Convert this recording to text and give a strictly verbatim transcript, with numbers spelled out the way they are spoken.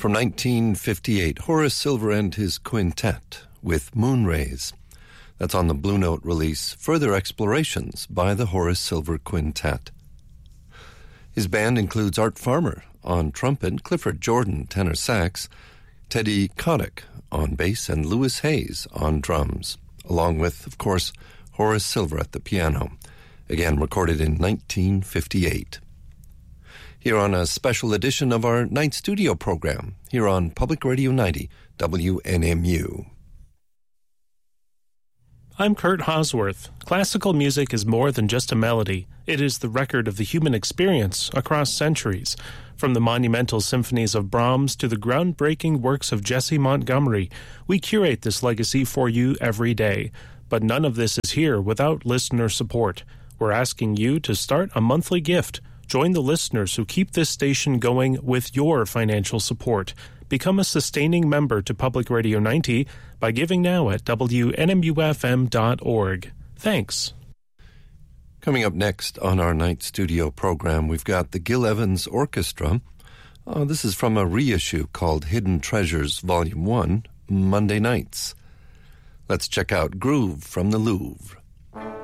From nineteen fifty-eight, Horace Silver and his quintet with Moonrays. That's on the Blue Note release, Further Explorations by the Horace Silver Quintet. His band includes Art Farmer on trumpet, Clifford Jordan tenor sax, Teddy Kotick on bass, and Louis Hayes on drums, along with, of course, Horace Silver at the piano, again recorded in nineteen fifty-eight. Here on a special edition of our night studio program, here on Public Radio ninety, W N M U. I'm Kurt Hosworth. Classical music is more than just a melody. It is the record of the human experience across centuries. From the monumental symphonies of Brahms to the groundbreaking works of Jesse Montgomery, we curate this legacy for you every day. But none of this is here without listener support. We're asking you to start a monthly gift. Join the listeners who keep this station going with your financial support. Become a sustaining member to Public Radio ninety by giving now at W N M U F M dot org. Thanks. Coming up next on our night studio program, we've got the Gil Evans Orchestra. Uh, this is from a reissue called Hidden Treasures Volume one, Monday Nights. Let's check out Groove from the Louvre.